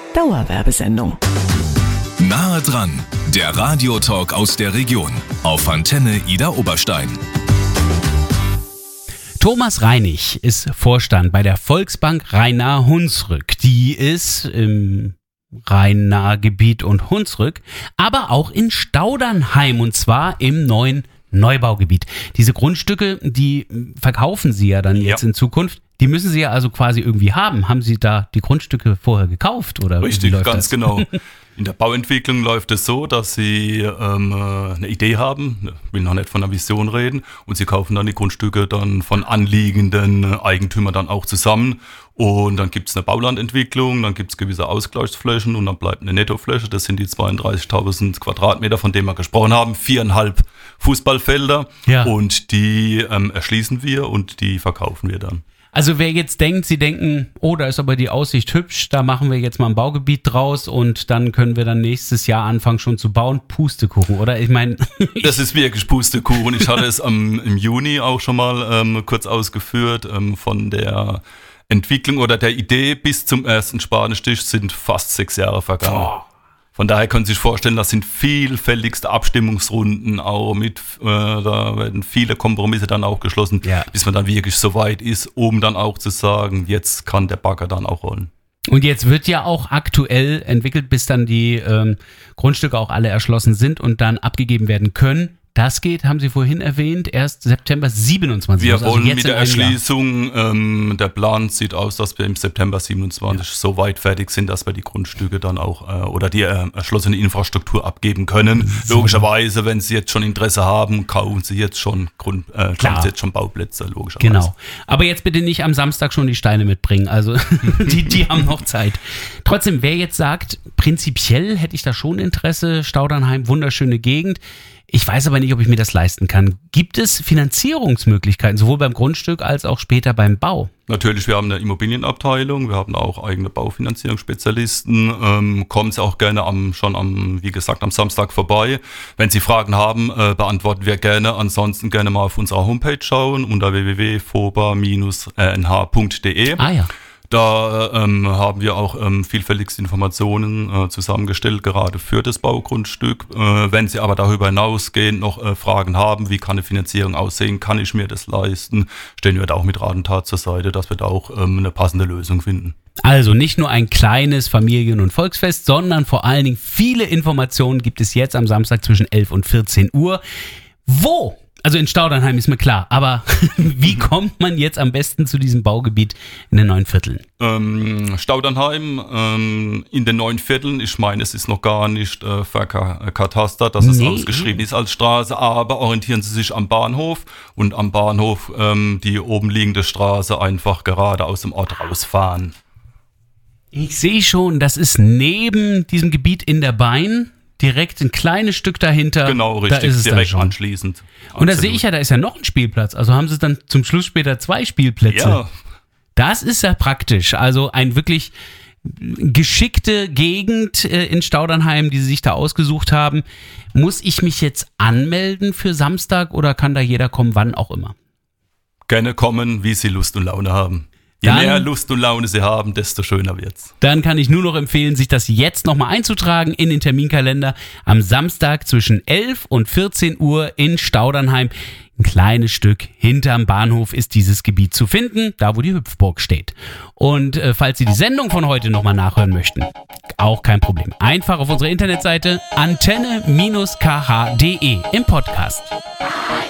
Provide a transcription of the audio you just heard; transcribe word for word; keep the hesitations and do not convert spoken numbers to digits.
Dauerwerbesendung. Nahe dran, der Radiotalk aus der Region auf Antenne Ida Oberstein. Thomas Reinig ist Vorstand bei der Volksbank Rhein-Nahe-Hunsrück. Die ist im Rhein-Nahe-Gebiet und Hunsrück, aber auch in Staudernheim, und zwar im neuen Neubaugebiet. Diese Grundstücke, die verkaufen Sie ja dann jetzt ja. in Zukunft. Die müssen Sie ja also quasi irgendwie haben. Haben Sie da die Grundstücke vorher gekauft? Oder Richtig, ganz das? genau. In der Bauentwicklung läuft es so, dass Sie ähm, eine Idee haben, ich will noch nicht von einer Vision reden, und Sie kaufen dann die Grundstücke dann von anliegenden Eigentümern dann auch zusammen. Und dann gibt es eine Baulandentwicklung, dann gibt es gewisse Ausgleichsflächen und dann bleibt eine Nettofläche. Das sind die zweiunddreißigtausend Quadratmeter, von denen wir gesprochen haben. Viereinhalb Fußballfelder ja. und die ähm, erschließen wir und die verkaufen wir dann. Also wer jetzt denkt, Sie denken, oh, da ist aber die Aussicht hübsch, da machen wir jetzt mal ein Baugebiet draus und dann können wir dann nächstes Jahr anfangen schon zu bauen, Pustekuchen, oder? Ich meine... Das ist wirklich Pustekuchen. Ich hatte es am, im Juni auch schon mal ähm, kurz ausgeführt. Ähm, von der Entwicklung oder der Idee bis zum ersten Spanenstich sind fast sechs Jahre vergangen. Oh. Von daher können Sie sich vorstellen, das sind vielfältigste Abstimmungsrunden auch mit, äh, da werden viele Kompromisse dann auch geschlossen, ja. bis man dann wirklich so weit ist, um dann auch zu sagen, jetzt kann der Bagger dann auch rollen. Und jetzt wird ja auch aktuell entwickelt, bis dann die ähm, Grundstücke auch alle erschlossen sind und dann abgegeben werden können. Das geht, haben Sie vorhin erwähnt, erst September siebenundzwanzig. Wir also wollen jetzt mit der Erschließung, ähm, der Plan sieht aus, dass wir im September siebenundzwanzig ja. so weit fertig sind, dass wir die Grundstücke dann auch äh, oder die äh, erschlossene Infrastruktur abgeben können. So. Logischerweise, wenn Sie jetzt schon Interesse haben, kaufen Sie jetzt schon Grund, äh, kaufen Sie jetzt schon Bauplätze, logischerweise. Genau. Aber jetzt bitte nicht am Samstag schon die Steine mitbringen. Also die, die haben noch Zeit. Trotzdem, wer jetzt sagt, prinzipiell hätte ich da schon Interesse, Staudernheim, wunderschöne Gegend. Ich weiß aber nicht, ob ich mir das leisten kann. Gibt es Finanzierungsmöglichkeiten, sowohl beim Grundstück als auch später beim Bau? Natürlich, wir haben eine Immobilienabteilung, wir haben auch eigene Baufinanzierungsspezialisten. Ähm, kommen Sie auch gerne am, schon am, wie gesagt, am Samstag vorbei. Wenn Sie Fragen haben, äh, beantworten wir gerne. Ansonsten gerne mal auf unserer Homepage schauen unter w w w punkt foba Bindestrich n h punkt d e. Ah ja. Da ähm, haben wir auch ähm, vielfältigste Informationen äh, zusammengestellt, gerade für das Baugrundstück. Äh, wenn Sie aber darüber hinausgehend noch äh, Fragen haben, wie kann eine Finanzierung aussehen, kann ich mir das leisten, stehen wir da auch mit Rat und Tat zur Seite, dass wir da auch ähm, eine passende Lösung finden. Also nicht nur ein kleines Familien- und Volksfest, sondern vor allen Dingen viele Informationen gibt es jetzt am Samstag zwischen elf und vierzehn Uhr. Wo? Also in Staudernheim ist mir klar, aber wie kommt man jetzt am besten zu diesem Baugebiet in den neuen Vierteln? Ähm, Staudernheim ähm, in den neuen Vierteln, ich meine, es ist noch gar nicht äh, verkatastert, dass nee. es ausgeschrieben ist als Straße, aber orientieren Sie sich am Bahnhof und am Bahnhof ähm, die oben liegende Straße einfach gerade aus dem Ort rausfahren. Ich sehe schon, das ist neben diesem Gebiet in der Bein. Direkt ein kleines Stück dahinter. Genau, richtig, da ist es direkt dann anschließend. Und da sehe ich ja, da ist ja noch ein Spielplatz. Also haben sie dann zum Schluss später zwei Spielplätze. Ja. Das ist ja praktisch. Also ein wirklich geschickte Gegend in Staudernheim, die sie sich da ausgesucht haben. Muss ich mich jetzt anmelden für Samstag oder kann da jeder kommen, wann auch immer? Gerne kommen, wie Sie Lust und Laune haben. Je dann, mehr Lust und Laune Sie haben, desto schöner wird's. Dann kann ich nur noch empfehlen, sich das jetzt nochmal einzutragen in den Terminkalender. Am Samstag zwischen elf und vierzehn Uhr in Staudernheim. Ein kleines Stück hinterm Bahnhof ist dieses Gebiet zu finden, da wo die Hüpfburg steht. Und äh, falls Sie die Sendung von heute nochmal nachhören möchten, auch kein Problem. Einfach auf unsere Internetseite antenne Bindestrich k h punkt d e im Podcast.